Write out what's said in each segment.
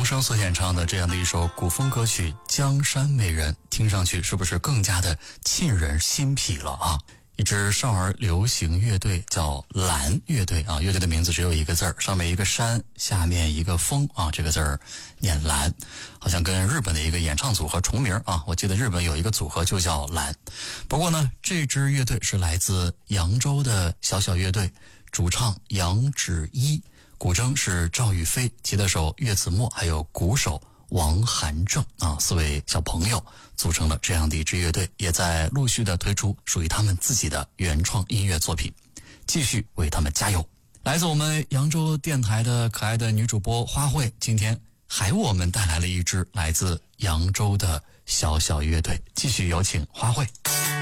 生所演唱的这样的一首古风歌曲《江山美人》，听上去是不是更加的沁人心脾了啊？一支少儿流行乐队叫蓝乐队啊，乐队的名字只有一个字儿，上面一个山，下面一个风啊，这个字儿念蓝，好像跟日本的一个演唱组合重名啊。我记得日本有一个组合就叫蓝。不过呢，这支乐队是来自扬州的小小乐队，主唱杨芷一，古筝是赵宇飞，吉他手岳子墨，还有鼓手王涵正啊，4位小朋友组成了这样的一支乐队，也在陆续的推出属于他们自己的原创音乐作品，继续为他们加油。来自我们扬州电台的可爱的女主播花卉，今天还为我们带来了一支来自扬州的小小乐队，继续有请花卉。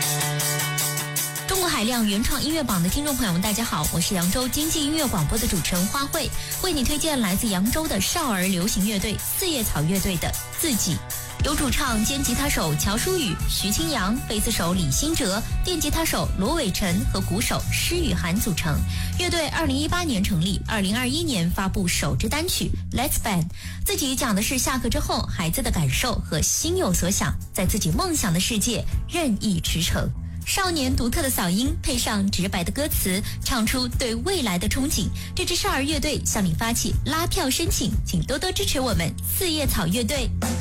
中国海量原创音乐榜的听众朋友们，大家好，我是扬州经济音乐广播的主持人花卉，为你推荐来自扬州的少儿流行乐队四叶草乐队的自己，由主唱兼吉他手乔舒宇、徐清扬、贝斯手李新哲、电吉他手罗伟晨和鼓手施雨涵组成。乐队2018年成立，2021年发布首支单曲 Let's Band。 自己讲的是下课之后孩子的感受和心有所想，在自己梦想的世界任意驰骋。少年独特的嗓音配上直白的歌词，唱出对未来的憧憬。这支少儿乐队向你发起拉票申请，请多多支持我们四叶草乐队。